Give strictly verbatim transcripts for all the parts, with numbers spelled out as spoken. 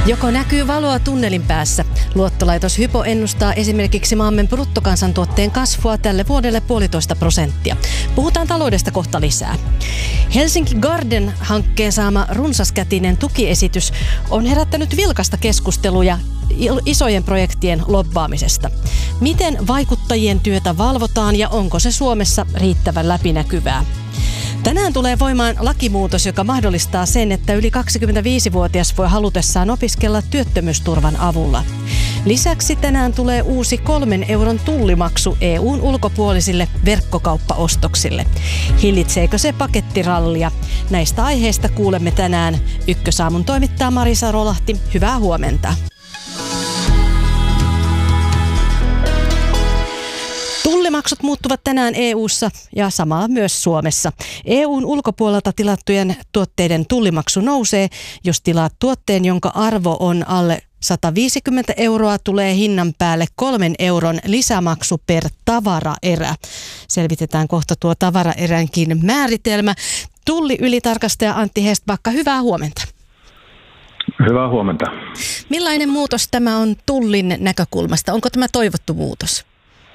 Joko näkyy valoa tunnelin päässä? Luottolaitos Hypo ennustaa esimerkiksi maamme bruttokansantuotteen kasvua tälle vuodelle puolitoista prosenttia. Puhutaan taloudesta kohta lisää. Helsinki Garden-hankkeen saama runsaskätinen tukiesitys on herättänyt vilkasta keskusteluja isojen projektien lobbaamisesta. Miten vaikuttajien työtä valvotaan ja onko se Suomessa riittävän läpinäkyvää? Tänään tulee voimaan lakimuutos, joka mahdollistaa sen, että yli kaksikymmentäviisivuotias voi halutessaan opiskella työttömyysturvan avulla. Lisäksi tänään tulee uusi kolmen euron tullimaksu E U:n ulkopuolisille verkkokauppaostoksille. Hillitseekö se pakettirallia? Näistä aiheista kuulemme tänään. Ykkösaamun toimittaja Marisa Rolahti. Hyvää huomenta. Tullimaksut muuttuvat tänään E U:ssa ja samalla myös Suomessa. E U:n ulkopuolelta tilattujen tuotteiden tullimaksu nousee. Jos tilaat tuotteen, jonka arvo on alle sataviisikymmentä euroa, tulee hinnan päälle kolmen euron lisämaksu per tavaraerä. Selvitetään kohta tuo tavaraeränkin määritelmä. Tulli-ylitarkastaja Antti Hestbacka, hyvää huomenta. Hyvää huomenta. Millainen muutos tämä on Tullin näkökulmasta? Onko tämä toivottu muutos?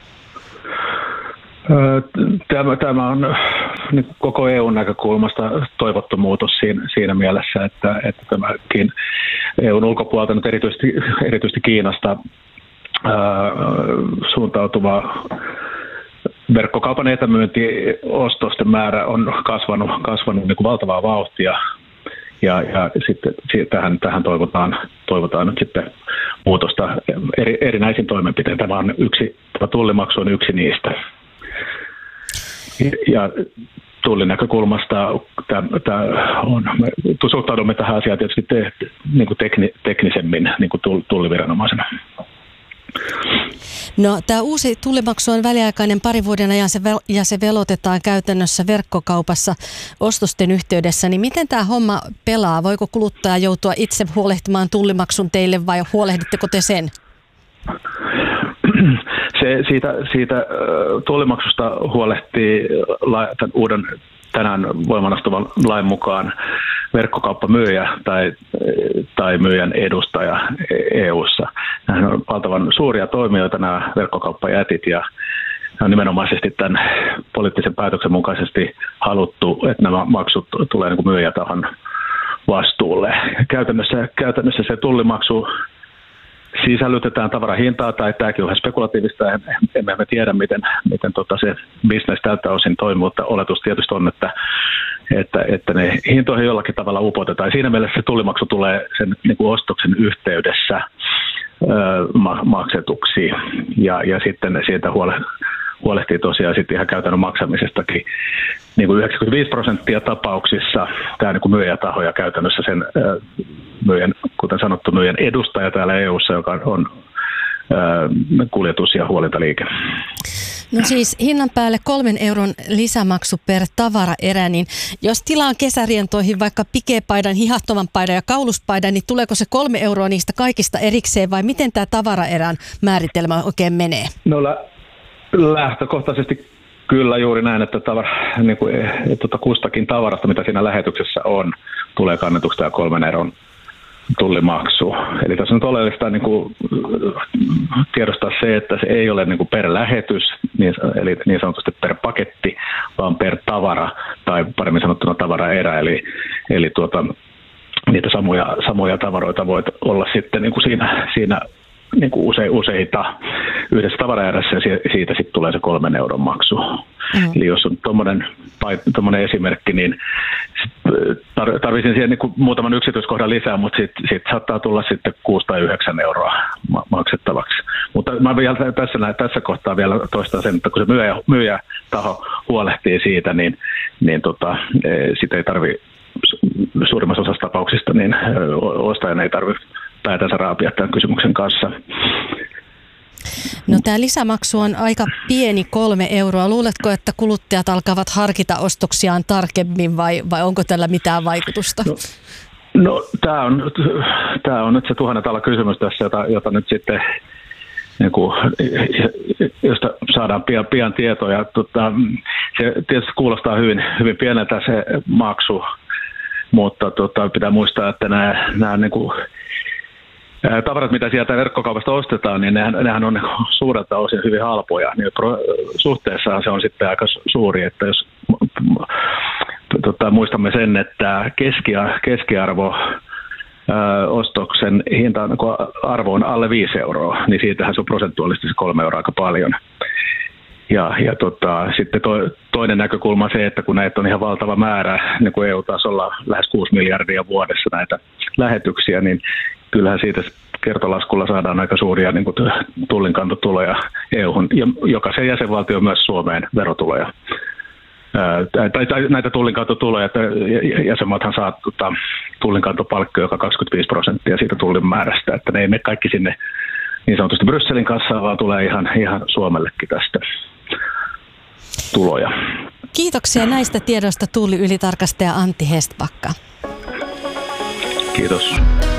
Tämä, tämä on niin koko E U:n näkökulmasta toivottu muutos siinä, siinä mielessä, että, että tämäkin E U:n ulkopuolelta nyt erityisesti, erityisesti Kiinasta ää, suuntautuva verkkokaupan etämyyntiostosten määrä on kasvanut, kasvanut niin kuin valtavaa vauhtia. Ja, ja sitten tähän, tähän toivotaan, toivotaan nyt sitten muutosta eri, erinäisin toimenpitein. Tämä on yksi, tämä tullimaksu on yksi niistä. Ja Tullin näkökulmasta tämä, tämä on, me suhtaudumme tähän asiaan tietysti te, niin kuin tekni, teknisemmin niin kuin tulliviranomaisena. No, tämä uusi tullimaksu on väliaikainen pari vuoden ajan se vel- ja se velotetaan käytännössä verkkokaupassa ostosten yhteydessä. Niin miten tämä homma pelaa? Voiko kuluttaja joutua itse huolehtimaan tullimaksun teille vai huolehditteko te sen? Se, siitä, siitä tullimaksusta huolehtii tämän uuden tänään voimanastuvan lain mukaan verkkokauppamyyjä tai, tai myyjän edustaja E U:ssa. Nämä on valtavan suuria toimijoita, nämä verkkokauppajätit, ja on nimenomaisesti tämän poliittisen päätöksen mukaisesti haluttu, että nämä maksut tulee niin kuin myyjätahon vastuulle. Käytännössä, käytännössä se tullimaksu sisällytetään tavarahintaa, tai tämäkin on ihan spekulatiivista, emme me tiedä, miten, miten tota se business tältä osin toimii, mutta oletus tietysti on, että, että, että ne hintoihin jollakin tavalla upotetaan. Siinä mielessä se tullimaksu tulee sen niin kuin ostoksen yhteydessä ö, ma- maksetuksi, ja, ja sitten siitä huole, huolehtii tosiaan sitten ihan käytännön maksamisestakin. Niin kuin yhdeksänkymmentäviisi prosenttia tapauksissa tämä niin kuin myyjätaho ja käytännössä sen ö, myyjän, kuten sanottu, myyjän edustaja täällä E U:ssa, joka on ö, kuljetus- ja huolintaliike. No siis hinnan päälle kolmen euron lisämaksu per tavaraerä, niin jos tilaan kesärientoihin vaikka pikepaidan, hihattoman paidan ja kauluspaidan, niin tuleeko se kolme euroa niistä kaikista erikseen vai miten tämä tavaraerän määritelmä oikein menee? No lä- lähtökohtaisesti kyllä juuri näin, että tavara, niin kuin, tuota, kustakin tavarasta, mitä siinä lähetyksessä on, tulee kannetuksi tämä kolmen euron tullimaksu. Eli tässä on oleellista niin kuin, tiedostaa se, että se ei ole niin kuin per lähetys, niin, eli niin sanotusti per paketti, vaan per tavara, tai paremmin sanottuna tavaraerä, eli, eli tuota, niitä samoja, samoja tavaroita voit olla sitten niin kuin siinä, siinä niin kuin use, useita yhdessä tavaraerässä, ja siitä sitten tulee se kolmen euron maksu. Mm. Eli jos on tuommoinen esimerkki, niin tarvitsin siihen niin kuin muutaman yksityiskohdan lisää, mutta sitten sit saattaa tulla sitten kuusi tai yhdeksän euroa maksettavaksi. Mutta mä vielä tässä, tässä kohtaa vielä toistan sen, että kun se myyjä, myyjätaho huolehtii siitä, niin, niin tota, sitä ei tarvitse suurimmassa osassa tapauksista, niin ostajan ei tarvitse päätänsä raapia tämän kysymyksen kanssa. No tämä lisämaksu on aika pieni, kolme euroa. Luuletko, että kuluttajat alkavat harkita ostoksiaan tarkemmin vai, vai onko tällä mitään vaikutusta? No, no tämä on, tämä on nyt se tuhannen tala kysymys tässä, jota, jota nyt sitten, niin kuin, josta saadaan pian, pian tietoja. Tota, se tietysti kuulostaa hyvin, hyvin pieneltä se maksu, mutta tota, pitää muistaa, että nämä, nämä niin kuin Tavarat, mitä sieltä verkkokaupasta ostetaan, niin nehän, nehän on suurelta osin hyvin halpoja. Niin suhteessaan se on sitten aika suuri, että jos tota, muistamme sen, että keski, keskiarvo ää, ostoksen hinta, kun arvo on alle viisi euroa, niin siitähän se on prosentuaalisesti se kolme euroa aika paljon. Ja, ja tota, sitten to, toinen näkökulma on se, että kun näitä on ihan valtava määrä, niin kuin E U-tasolla lähes kuusi miljardia vuodessa näitä lähetyksiä, niin kyllähän siitä kertolaskulla saadaan aika suuria niin kuin tullinkantotuloja E U:hun, ja jokaisen jäsenvaltio myös Suomeen verotuloja. Ää, tai, tai näitä tullinkantotuloja, että jäsenmaathan saa tota, tullinkantopalkkoja, joka kaksikymmentäviisi prosenttia siitä tullin määrästä, että ne ei mene kaikki sinne niin sanotusti Brysselin kassaan, vaan tulee ihan, ihan Suomellekin tästä tuloja. Kiitoksia näistä tiedoista tulliylitarkastaja Antti Hestbacka. Kiitos.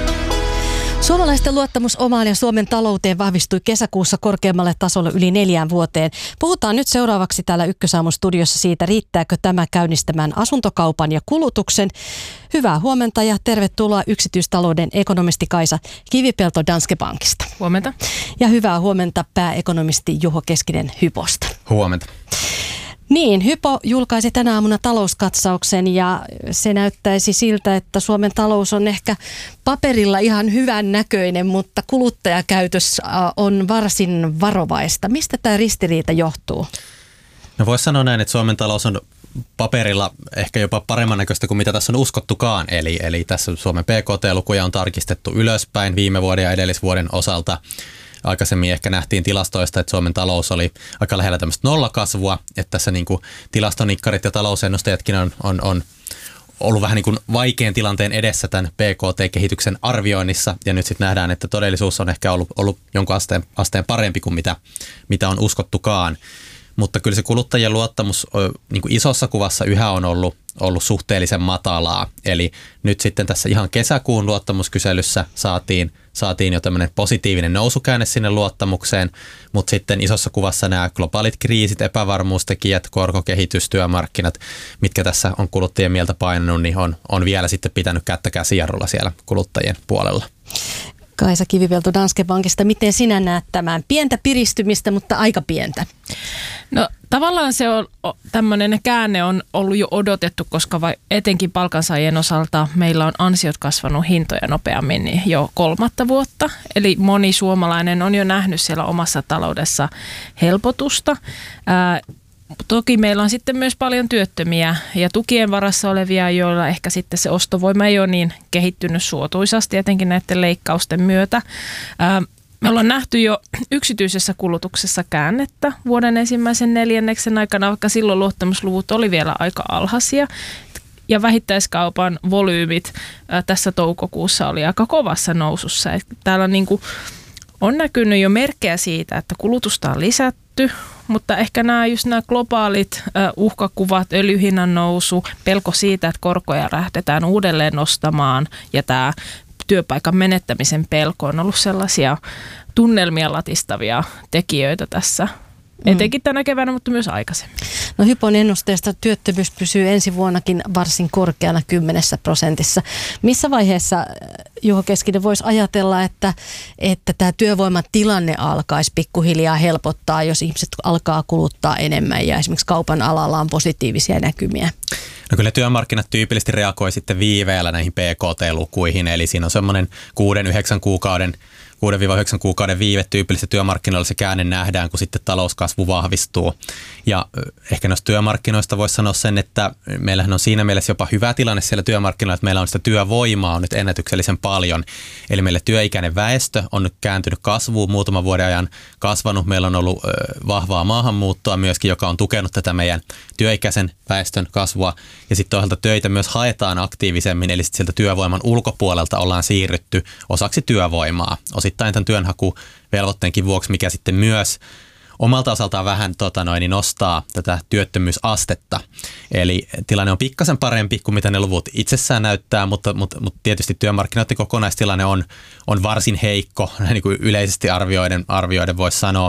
Suomalaisten luottamus omaan ja Suomen talouteen vahvistui kesäkuussa korkeammalle tasolle yli neljään vuoteen. Puhutaan nyt seuraavaksi täällä Ykkösaamun studiossa siitä, riittääkö tämä käynnistämään asuntokaupan ja kulutuksen. Hyvää huomenta ja tervetuloa yksityistalouden ekonomisti Kaisa Kivipelto Danske Bankista. Huomenta. Ja hyvää huomenta pääekonomisti Juho Keskinen Hyposta. Huomenta. Niin, Hypo julkaisi tänä aamuna talouskatsauksen ja se näyttäisi siltä, että Suomen talous on ehkä paperilla ihan hyvän näköinen, mutta kuluttajakäytös on varsin varovaista. Mistä tämä ristiriita johtuu? No voisi sanoa näin, että Suomen talous on paperilla ehkä jopa paremman näköistä kuin mitä tässä on uskottukaan. Eli, eli tässä Suomen P K T-lukuja on tarkistettu ylöspäin viime vuoden ja edellisvuoden osalta. Aikaisemmin ehkä nähtiin tilastoista, että Suomen talous oli aika lähellä tämmöistä nollakasvua, että tässä niin kuin tilastonikkarit ja talousennustajatkin on, on, on ollut vähän niin kuin vaikean tilanteen edessä tämän P K T-kehityksen arvioinnissa, ja nyt sitten nähdään, että todellisuus on ehkä ollut, ollut jonkun asteen, asteen parempi kuin mitä, mitä on uskottukaan. Mutta kyllä se kuluttajien luottamus niin kuin isossa kuvassa yhä on ollut, ollut suhteellisen matalaa. Eli nyt sitten tässä ihan kesäkuun luottamuskyselyssä saatiin, saatiin jo tämmöinen positiivinen nousukäänne sinne luottamukseen, mutta sitten isossa kuvassa nämä globaalit kriisit, epävarmuustekijät, korkokehitys, työmarkkinat, mitkä tässä on kuluttajien mieltä painanut, niin on, on vielä sitten pitänyt kättä käsijarrulla siellä kuluttajien puolella. Kaisa Kivipelto Danske Bankista, miten sinä näet tämän? Pientä piristymistä, mutta aika pientä. No tavallaan se on tämmöinen käänne on ollut jo odotettu, koska vai etenkin palkansaajien osalta meillä on ansiot kasvanut hintoja nopeammin niin jo kolmatta vuotta. Eli moni suomalainen on jo nähnyt siellä omassa taloudessa helpotusta. Ää, Toki meillä on sitten myös paljon työttömiä ja tukien varassa olevia, joilla ehkä sitten se ostovoima ei ole niin kehittynyt suotuisasti, etenkin näiden leikkausten myötä. Me ollaan nähty jo yksityisessä kulutuksessa käännettä vuoden ensimmäisen neljänneksen aikana, vaikka silloin luottamusluvut oli vielä aika alhaisia. Ja vähittäiskaupan volyymit tässä toukokuussa oli aika kovassa nousussa. Täällä on, niin kuin, on näkynyt jo merkkejä siitä, että kulutusta on lisätty. Mutta ehkä nämä, just nämä globaalit uhkakuvat, öljyhinnan nousu, pelko siitä, että korkoja lähdetään uudelleen nostamaan ja tämä työpaikan menettämisen pelko on ollut sellaisia tunnelmia latistavia tekijöitä tässä. Etenkin tänä keväänä, mutta myös aikaisemmin. No Hypon ennusteesta työttömyys pysyy ensi vuonnakin varsin korkeana kymmenessä prosentissa. Missä vaiheessa Juho Keskinen voisi ajatella, että, että tämä työvoimatilanne alkaisi pikkuhiljaa helpottaa, jos ihmiset alkaa kuluttaa enemmän ja esimerkiksi kaupan alalla on positiivisia näkymiä? No kyllä työmarkkinat tyypillisesti reagoi sitten viiveellä näihin P K T-lukuihin, eli siinä on semmoinen kuuden yhdeksän kuukauden kuuden yhdeksän kuukauden viive tyypillisesti työmarkkinoilla se käänne nähdään, kun sitten talouskasvu vahvistuu. Ja ehkä noista työmarkkinoista voisi sanoa sen, että meillähän on siinä mielessä jopa hyvä tilanne siellä työmarkkinoilla, että meillä on sitä työvoimaa on nyt ennätyksellisen paljon. Eli meillä työikäinen väestö on nyt kääntynyt kasvuun muutaman vuoden ajan kasvanut. Meillä on ollut vahvaa maahanmuuttoa myöskin, joka on tukenut tätä meidän työikäisen väestön kasvua. Ja sitten toisaalta töitä myös haetaan aktiivisemmin, eli sitten sieltä työvoiman ulkopuolelta ollaan siirrytty osaksi työvoimaa. Osittain tämän työnhakuvelvoitteenkin vuoksi, mikä sitten myös omalta osaltaan vähän tota noin, niin nostaa tätä työttömyysastetta. Eli tilanne on pikkasen parempi kuin mitä ne luvut itsessään näyttää, mutta, mutta, mutta tietysti työmarkkinoiden kokonaistilanne on, on varsin heikko, niin kuin yleisesti arvioiden, arvioiden voisi sanoa.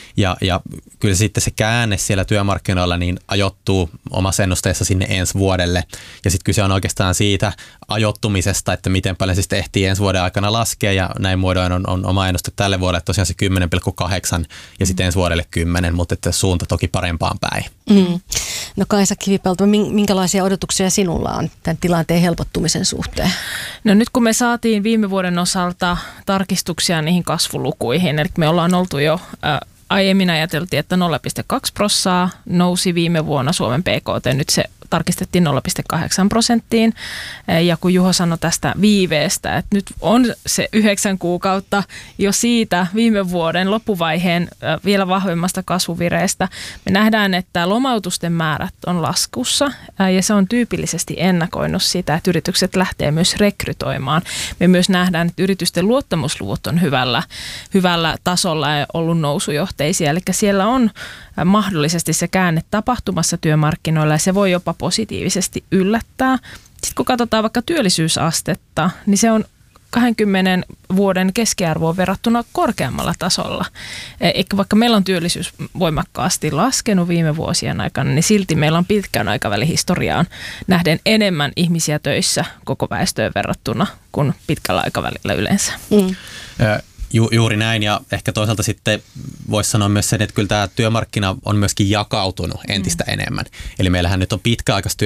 Ja, ja kyllä sitten se käänne siellä työmarkkinoilla niin ajoittuu omassa ennusteessa sinne ensi vuodelle. Ja sitten kyse on oikeastaan siitä ajoittumisesta, että miten paljon se sitten ehtii ensi vuoden aikana laskea. Ja näin muodoin on, on oma ennuste tälle vuodelle tosiaan se kymmenen pilkku kahdeksan ja sitten ensi vuodelle kymmenen, mutta että suunta toki parempaan päin. Mm. No Kaisa Kivipelto, minkälaisia odotuksia sinulla on tämän tilanteen helpottumisen suhteen? No nyt kun me saatiin viime vuoden osalta tarkistuksia niihin kasvulukuihin, eli me ollaan oltu jo äh, aiemmin ajateltiin, että nolla pilkku kaksi prosenttia nousi viime vuonna Suomen B K T, nyt se tarkistettiin nolla pilkku kahdeksan prosenttiin. Ja kun Juho sanoi tästä viiveestä, että nyt on se yhdeksän kuukautta jo siitä viime vuoden loppuvaiheen vielä vahvemmasta kasvuvireestä. Me nähdään, että lomautusten määrät on laskussa ja se on tyypillisesti ennakoinut sitä, että yritykset lähtee myös rekrytoimaan. Me myös nähdään, että yritysten luottamusluvut on hyvällä, hyvällä tasolla ja ollut nousujohteisia. Eli siellä on mahdollisesti se käänne tapahtumassa työmarkkinoilla ja se voi jopa positiivisesti yllättää. Sitten kun katsotaan vaikka työllisyysastetta, niin se on kaksikymmentä vuoden keskiarvoon verrattuna korkeammalla tasolla. Eikä vaikka meillä on työllisyys voimakkaasti laskenut viime vuosien aikana, niin silti meillä on pitkän aikavälin historiaan nähden enemmän ihmisiä töissä koko väestöön verrattuna kuin pitkällä aikavälillä yleensä. Mm. Ju, juuri näin, ja ehkä toisaalta sitten voisi sanoa myös sen, että kyllä tämä työmarkkina on myöskin jakautunut entistä mm. enemmän. Eli meillähän nyt on pitkäaikaistyöttömiä